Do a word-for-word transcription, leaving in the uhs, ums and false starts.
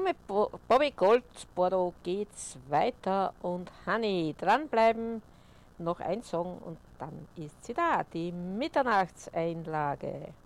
mit Bo Bobby Goldsboro geht's weiter und Honey, dranbleiben, noch ein Song und dann ist sie da, die Mitternachtseinlage.